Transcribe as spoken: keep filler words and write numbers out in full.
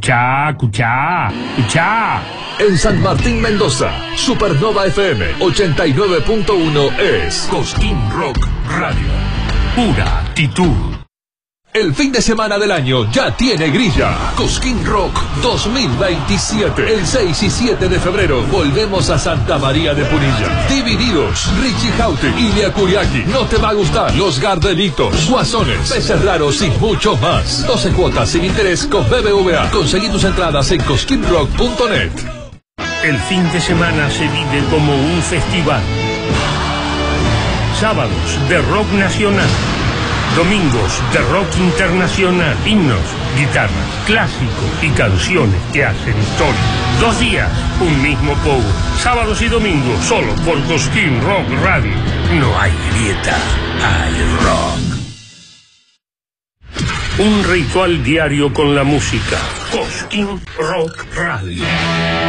Escuchá, escuchá, escuchá. En San Martín, Mendoza, Supernova F M ochenta y nueve punto uno es Cosquín Rock Radio. Pura actitud. El fin de semana del año ya tiene grilla. Cosquín Rock dos mil veintisiete. El seis y siete de febrero volvemos a Santa María de Punilla. Divididos, Richie Houghton, Ilia Kuriaki. No te va a gustar. Los Gardelitos, Guasones, Peces Raros y mucho más. doce cuotas sin interés con B B V A. Conseguí tus entradas en cosquín rock punto net. El fin de semana se vive como un festival. Sábados de rock nacional. Domingos de rock internacional, himnos, guitarras, clásicos y canciones que hacen historia. Dos días, un mismo pogo. Sábados y domingos, solo por Cosquín Rock Radio. No hay grieta, hay rock. Un ritual diario con la música. Cosquín Rock Radio.